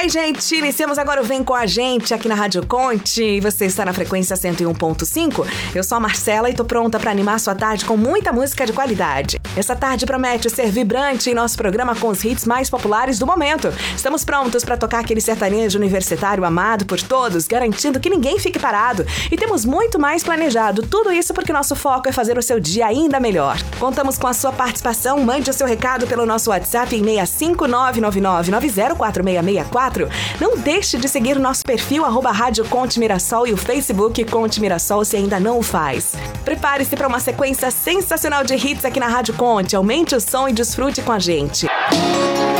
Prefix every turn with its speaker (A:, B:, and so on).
A: aí, gente, iniciamos agora o Vem Com a Gente aqui na Rádio Conte. Você está na frequência 101.5. Eu sou a Marcela e tô pronta para animar sua tarde com muita música de qualidade. Essa tarde promete ser vibrante em nosso programa com os hits mais populares do momento. Estamos prontos para tocar aquele sertanejo universitário amado por todos, garantindo que ninguém fique parado. E temos muito mais planejado. Tudo isso porque nosso foco é fazer o seu dia ainda melhor. Contamos com a sua participação. Mande o seu recado pelo nosso WhatsApp em 65999904664. Não deixe de seguir o nosso perfil @Rádio Conte Mirassol e o Facebook Conte Mirassol se ainda não o faz. Prepare-se para uma sequência sensacional de hits aqui na Rádio Conte. Aumente o som e desfrute com a gente.